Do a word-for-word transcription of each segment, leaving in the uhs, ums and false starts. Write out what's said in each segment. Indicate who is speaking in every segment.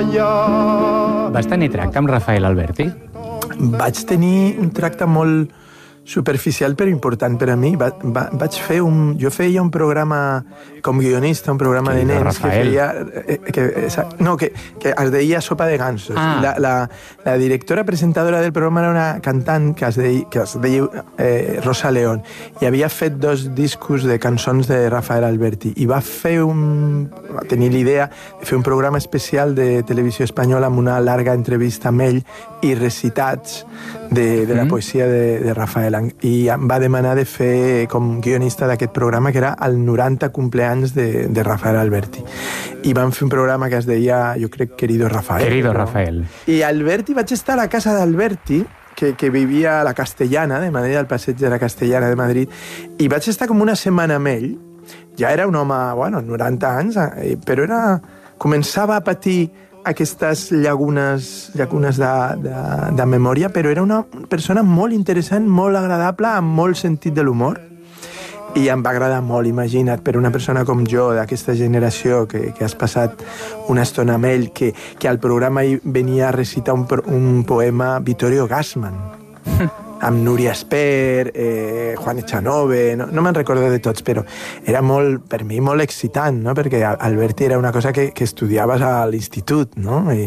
Speaker 1: allà.
Speaker 2: Vas tenir tracte amb Rafael Alberti?
Speaker 3: Vaig tenir un tracte molt superficial però important per a mi. Va, va, vaig fer un... Jo feia un programa com guionista, un programa
Speaker 2: que
Speaker 3: de nens
Speaker 2: Rafael.
Speaker 3: que feia... Eh, que, no, que, que es deia Sopa de gansos.
Speaker 2: Ah.
Speaker 3: I la, la, la directora presentadora del programa era una cantant que es deia, que es deia eh, Rosa León, i havia fet dos discos de cançons de Rafael Alberti, i va fer un... va tenir l'idea de fer un programa especial de televisió espanyola amb una larga entrevista amb ell i recitats de, de la poesia de, de Rafael, i em va demanar de fer com guionista d'aquest programa, que era el noranta compleanys de, de Rafael Alberti. I vam fer un programa que es deia, jo crec, Querido Rafael.
Speaker 2: Querido
Speaker 3: no?
Speaker 2: Rafael.
Speaker 3: I Alberti, vaig estar a la casa d'Alberti, que, que vivia a la Castellana de Madrid, al passeig de la Castellana de Madrid, i vaig estar com una setmana amb ell. Ja era un home, bueno, noranta anys, però era... començava a patir aquestes llagunes, llagunes de, de, de memòria, però era una persona molt interessant, molt agradable, amb molt sentit de l'humor, i em va agradar molt, imagina't, per una persona com jo, d'aquesta generació, que, que has passat una estona amb ell, que, que al programa hi venia a recitar un, un poema Vittorio Gassman, amb Núria Esper, eh, Juan Echanove, no, no me'n recordo de tots, però era molt, per mi molt excitant, no? Perquè Alberti era una cosa que, que estudiaves a l'institut, no? I,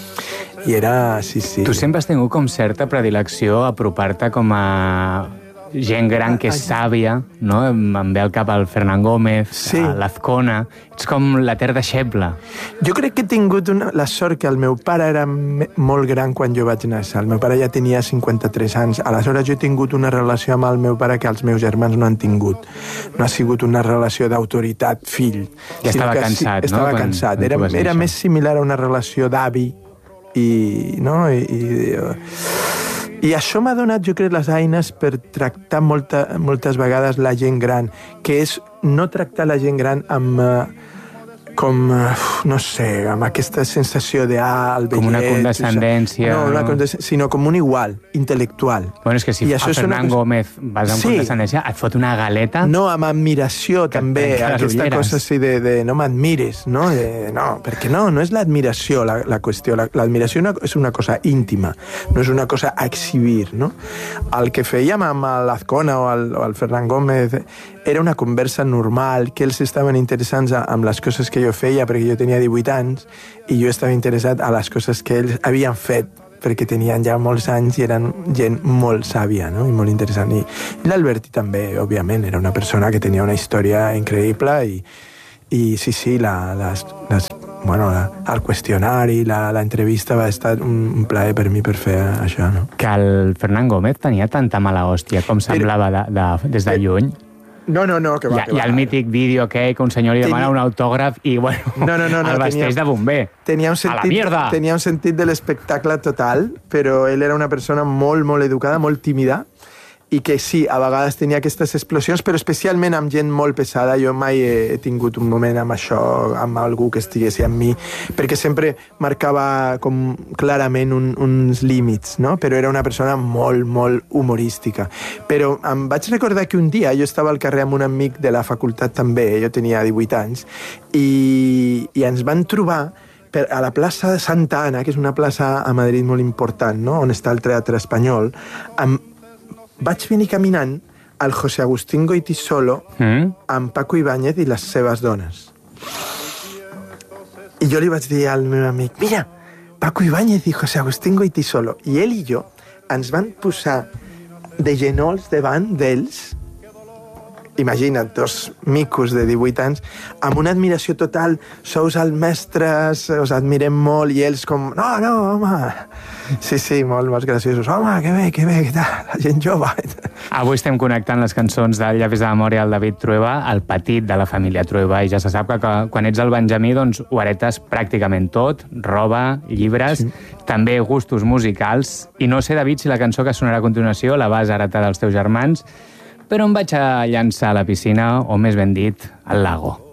Speaker 3: i era... Sí, sí.
Speaker 2: Tu sempre has tingut com certa predilecció a apropar-te com a gent gran que és sàvia, no? Em ve al cap el Fernán Gómez,
Speaker 3: sí.
Speaker 2: l'Azcona... Ets com l'etern deixeble.
Speaker 3: Jo crec que he tingut una, la sort que el meu pare era me, molt gran quan jo vaig néixer. El meu pare ja tenia cinquanta-tres anys. Aleshores jo he tingut una relació amb el meu pare que els meus germans no han tingut. No ha sigut una relació d'autoritat fill.
Speaker 2: Ja estava cansat,
Speaker 3: sí, estava
Speaker 2: no?
Speaker 3: cansat.
Speaker 2: Quan,
Speaker 3: era
Speaker 2: quan
Speaker 3: era més similar a una relació d'avi i... no? I, i, I això m'ha donat, jo crec, les eines per tractar molta, moltes vegades la gent gran, que és no tractar la gent gran amb... Uh, com, no sé, amb aquesta sensació de, ah, el vellet...
Speaker 2: Com una condescendència...
Speaker 3: No, una condescendència, sinó com un igual, intel·lectual.
Speaker 2: Bueno, és que si a Fernán cosa... Gómez vas amb sí. condescendència, et fot una galeta...
Speaker 3: No, amb admiració, també, aquesta cosa així de, de no m'admires, no? De, no, perquè no, no és l'admiració la, la qüestió. L'admiració la, és una cosa íntima, no és una cosa a exhibir, no? El que fèiem amb l'Azcona o el, o el Fernán Gómez era una conversa normal, que ells estaven interessants amb les coses que jo feia, perquè jo tenia divuit anys, i jo estava interessat a les coses que ells havien fet, perquè tenien ja molts anys i eren gent molt sàvia, no? I molt interessant. I, i l'Alberti també, òbviament, era una persona que tenia una història increïble, i, i sí, sí, la, les, les, bueno, la, el qüestionari, la, la entrevista va estar un, un plaer per mi per fer això, no?
Speaker 2: Que el Fernán Gómez tenia tanta mala hòstia com semblava de, de, des de lluny.
Speaker 3: No, no, no, que va,
Speaker 2: hi ha,
Speaker 3: que va.
Speaker 2: Hi ha el mític vídeo que, que un senyor li demana un autògraf i, bueno,
Speaker 3: no, no, no, no,
Speaker 2: el vesteix
Speaker 3: tenia,
Speaker 2: de bomber.
Speaker 3: Tenia un sentit,
Speaker 2: a la mierda!
Speaker 3: Tenia un sentit de l'espectacle total, però ell era una persona molt, molt educada, molt tímida, i que sí, a vegades tenia aquestes explosions, però especialment amb gent molt pesada. Jo mai he, he tingut un moment amb això, amb algú que estigués amb mi, perquè sempre marcava com clarament un, uns límits, no? Però era una persona molt, molt humorística. Però em vaig recordar que un dia jo estava al carrer amb un amic de la facultat també, jo tenia divuit anys, i, i ens van trobar per, a la plaça de Santa Ana, que és una plaça a Madrid molt important, no? On està el Teatre Espanyol, amb vaig venir caminant al José Agustín Goytisolo mm? amb Paco Ibáñez i les seves dones. I jo li vaig dir al meu amic, mira, Paco Ibáñez i José Agustín Goytisolo. I ell i jo ens van posar de genolls davant d'ells, imagina't, dos micos de divuit anys, amb una admiració total, sous els mestres, us admirem molt, i ells com, no, no, home... Sí, sí, molt, molt graciosos. Home, que bé, que bé, que tal, la gent jove.
Speaker 2: Avui estem connectant les cançons del Llavis de Memòria al David Trueba, el petit de la família Trueba, i ja se sap que, que quan ets el Benjamí, doncs ho heretes pràcticament tot, roba, llibres, sí. També gustos musicals, i no sé, David, si la cançó que sonarà a continuació la vas heretar dels teus germans, però em vaig a llançar a la piscina, o més ben dit, al lago.